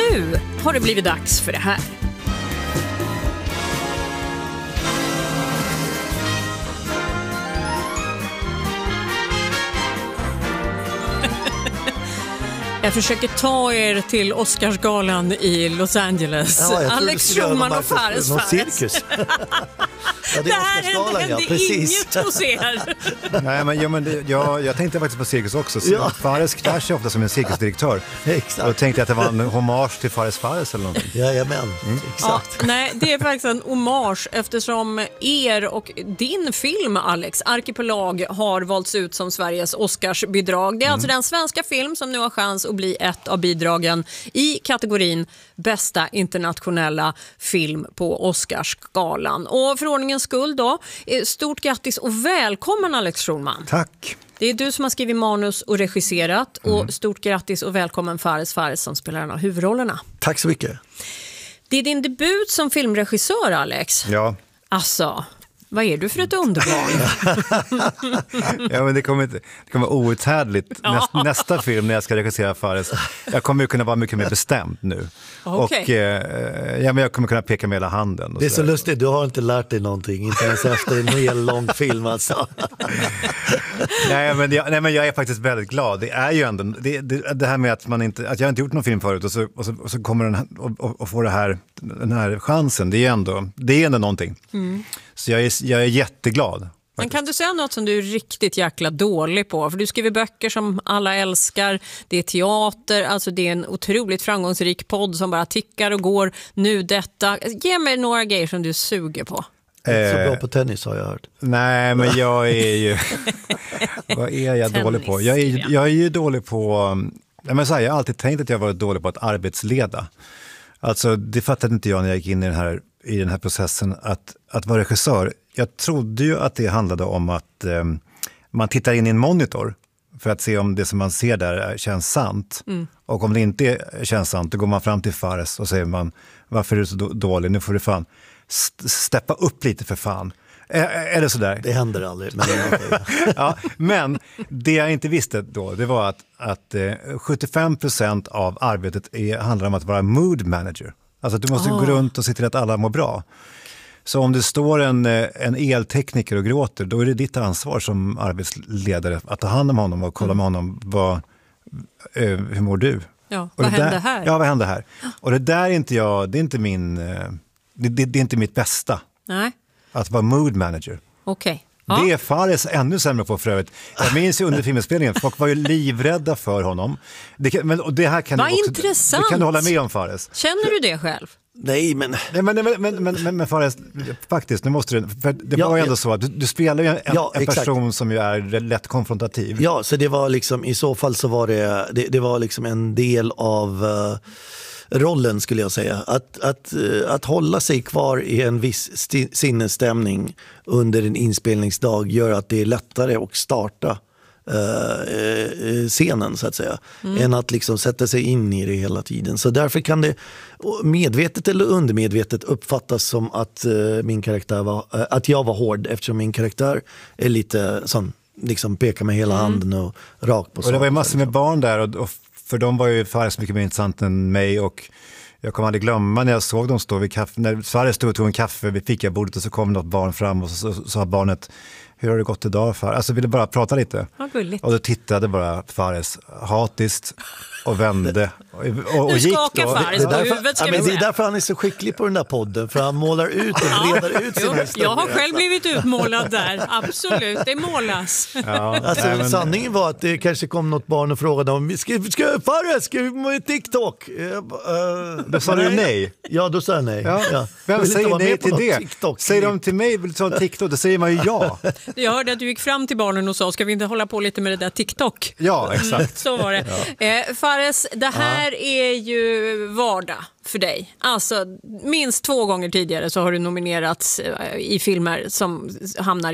nu har det blivit dags för det här. Jag försöker ta er till Oscarsgalan i Los Angeles. Ja, Alex Schulman och Fares Fares. Cirkus. Ja, det hände inget hos er. Nej, men jag tänkte faktiskt på cirkus också. Ja. Fares klär ofta som en cirkusdirektör. Exakt. Och tänkte att det var en hommage till Fares Fares eller någonting. Jajamän, exakt. Ja, nej, det är faktiskt en hommage eftersom er och din film, Alex, Arkipelag, har valts ut som Sveriges Oscarsbidrag. Det är alltså den svenska film som nu har chans att bli ett av bidragen i kategorin bästa internationella film på Oscarsgalan. Och för ordningens skull då, stort grattis och välkommen Alex Schulman. Tack. Det är du som har skrivit manus och regisserat och stort grattis och välkommen Fares Fares som spelar en av huvudrollerna. Tack så mycket. Det är din debut som filmregissör, Alex. Ja. Alltså, vad är du för ett underbarn? Ja, men det kommer outhärdligt. Ja. Nästa film när jag ska regissera Fares, jag kommer ju kunna vara mycket mer bestämd nu. Okay. Och men jag kommer kunna peka med hela handen. Det är så lustigt, du har inte lärt dig någonting, inte ens efter en hel lång film alltså. nej, men jag är faktiskt väldigt glad. Det är ju ändå det här med att jag inte gjort någon film förut och så kommer den och får den här chansen. Det är ändå någonting. Så jag är jätteglad. Men kan du säga något som du är riktigt jäkla dålig på? För du skriver böcker som alla älskar, det är teater, alltså det är en otroligt framgångsrik podd som bara tickar och går. Nu detta. Ge mig några grejer som du suger på. Inte så bra på tennis har jag hört. Nej, men jag är ju... Vad är jag dålig på? Jag är ju dålig på... Jag har alltid tänkt att jag varit dålig på att arbetsleda. Alltså, det fattade inte jag när jag gick in i den här processen att vara regissör. Jag trodde ju att det handlade om att man tittar in i en monitor för att se om det som man ser där känns sant. Och om det inte känns sant, då går man fram till Fares och säger man, varför är du så dålig? Nu får du fan steppa upp lite för fan. Är det sådär? Det händer aldrig. Men, ja, men det jag inte visste då, det var att 75% av arbetet handlar om att vara mood manager. Alltså att du måste gå runt och se till att alla mår bra. Så om det står en eltekniker och gråter, då är det ditt ansvar som arbetsledare att ta hand om honom och kolla med honom hur mår du? Ja, vad händer här? Ja, vad händer här? Och det där är inte jag, det är inte det är inte mitt bästa. Nej. Att vara mood manager. Okej. Ja. Det är Fares ännu sämre på för övrigt. Jag minns ju under filminspelningen, folk var ju livrädda för honom. Det här kan intressant. Det kan du hålla med om, Fares. Känner du det själv? Nej, men Fares, faktiskt, nu måste du... För det var ju ändå så att du spelar ju en person som ju är lätt konfrontativ. Ja, så det var liksom, i så fall så var det var liksom en del av... rollen skulle jag säga, att hålla sig kvar i en viss sinnesstämning under en inspelningsdag gör att det är lättare att starta scenen så att säga, än att liksom sätta sig in i det hela tiden. Så därför kan det medvetet eller undermedvetet uppfattas som att min karaktär att jag var hård, eftersom min karaktär är lite sån, liksom pekar med hela handen och rakt på. Och det var ju massor med barn där och för dem var ju Fares mycket mer intressant än mig, och jag kommer aldrig glömma när jag såg dem stå vid kaffe, när Fares stod och tog en kaffe vid fikabordet och så kom något barn fram och så sa barnet, hur har det gått idag Fares? Alltså ville bara prata lite. Och då tittade bara Fares hatiskt och vände och gick då. Fares på huvudet, ska vi säga. Det är därför han är så skicklig på den där podden, för han målar ut och breder ut sin historia. Jag har själv blivit utmålad där, absolut, det målas. Ja, alltså, sanningen var att det kanske kom något barn och frågade om Fares, ska vi med TikTok? Då sa du nej. Ja, då sa jag nej. Ja. Vem säger nej till det? TikTok. Säger de till mig, vill du ta en TikTok? Då säger man ju ja. Jag hörde att du gick fram till barnen och sa, ska vi inte hålla på lite med det där TikTok? Ja, exakt. Så var det. Ja. Fares, det här är ju vardag för dig. Alltså, minst 2 gånger tidigare så har du nominerats i filmer som hamnar